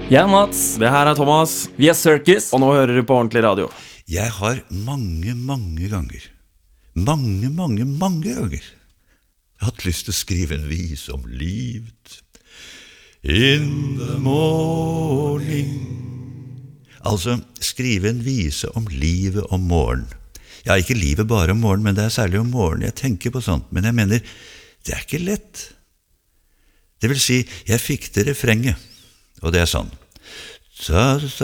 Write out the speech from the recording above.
Jeg er Mats. Det her er Thomas, Vi er Circus. og nå hører du på Ordentlig Radio. Jeg har mange ganger hatt lyst til å skrive en vis om livet. In the morning. Altså, skrive en vise om livet om morgen. Ja, ikke livet bare om morgen, men det er særlig om morgen jeg tenker på sånt. Men jeg mener, det er ikke lett. Det vil si, jeg fikk til refrenget, og det er sånn. Så